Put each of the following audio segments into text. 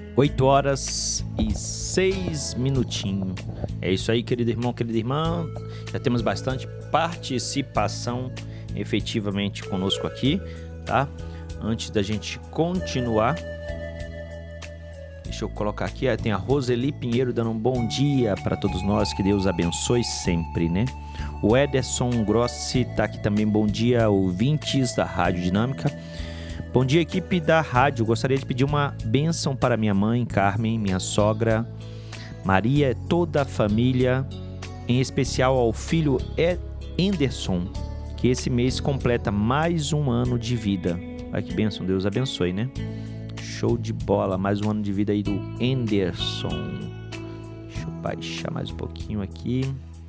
8h06. É isso aí, querido irmão, querida irmã. Já temos bastante participação efetivamente conosco aqui, tá? Antes da gente continuar, deixa eu colocar aqui, tem a Roseli Pinheiro dando um bom dia para todos nós, que Deus abençoe sempre, né? O Ederson Grossi tá aqui também, bom dia, ouvintes da Rádio Dinâmica. Bom dia, equipe da rádio. Gostaria de pedir uma bênção para minha mãe, Carmen, minha sogra, Maria, toda a família, em especial ao filho Anderson, que esse mês completa mais um ano de vida. Olha que bênção, Deus abençoe, né? Show de bola, mais um ano de vida aí do Anderson. Deixa eu baixar mais um pouquinho aqui.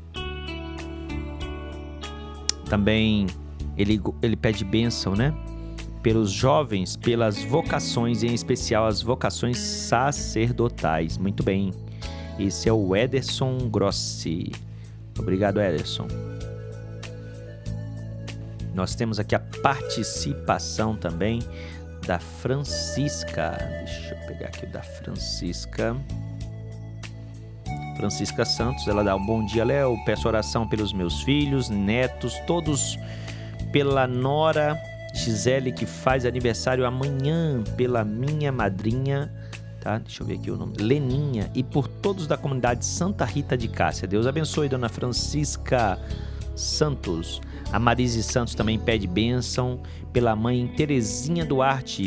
Também ele pede bênção, né? Pelos jovens, pelas vocações, em especial as vocações sacerdotais. Muito bem. Esse é o Ederson Grossi. Obrigado, Ederson. Nós temos aqui a participação também da Francisca. Deixa eu pegar aqui o da Francisca. Francisca Santos, ela dá um bom dia, Léo. Peço oração pelos meus filhos, netos, todos, pela nora Gisele, que faz aniversário amanhã, pela minha madrinha, tá? Deixa eu ver aqui o nome, Leninha, e por todos da comunidade Santa Rita de Cássia. Deus abençoe, dona Francisca Santos. A Marise Santos também pede bênção pela mãe Terezinha Duarte,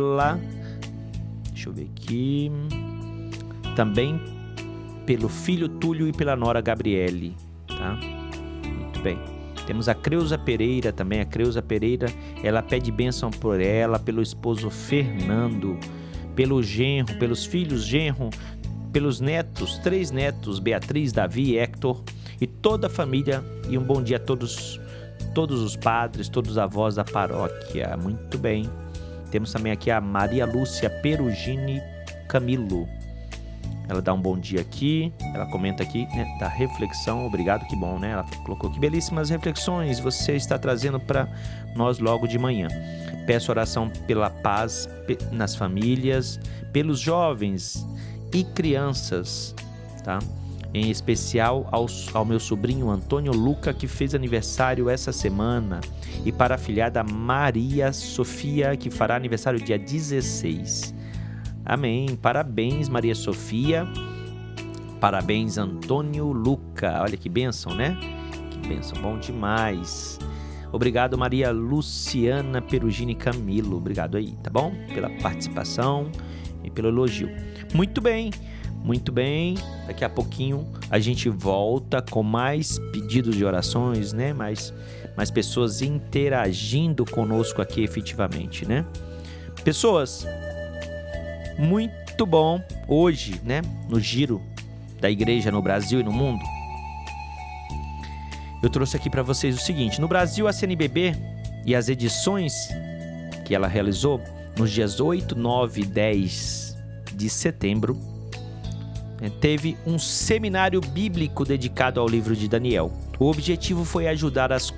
deixa eu ver aqui, também pelo filho Túlio e pela nora Gabriele, tá? Muito bem. Temos a Creuza Pereira também. A Creuza Pereira, ela pede bênção por ela, pelo esposo Fernando, pelo genro, pelos filhos genro, pelos netos, 3 netos, Beatriz, Davi e Hector, e toda a família. E um bom dia a todos os padres, todos os avós da paróquia. Muito bem. Temos também aqui a Maria Lúcia Perugini Camilo. Ela dá um bom dia aqui, ela comenta aqui, né, da reflexão, obrigado, que bom, né? Ela colocou que belíssimas reflexões você está trazendo para nós logo de manhã. Peço oração pela paz nas famílias, pelos jovens e crianças, tá? Em especial ao meu sobrinho Antônio Luca, que fez aniversário essa semana, e para a filhada Maria Sofia, que fará aniversário dia 16. Amém. Parabéns, Maria Sofia. Parabéns, Antônio Luca. Olha que bênção, né? Que bênção. Bom demais. Obrigado, Maria Luciana Perugini Camilo. Obrigado aí, tá bom? Pela participação e pelo elogio. Muito bem. Muito bem. Daqui a pouquinho a gente volta com mais pedidos de orações, né? Mais pessoas interagindo conosco aqui efetivamente, né? Pessoas... Muito bom hoje, né? No giro da igreja no Brasil e no mundo. Eu trouxe aqui para vocês o seguinte: no Brasil, a CNBB e as edições que ela realizou nos dias 8, 9 e 10 de setembro, teve um seminário bíblico dedicado ao livro de Daniel. O objetivo foi ajudar as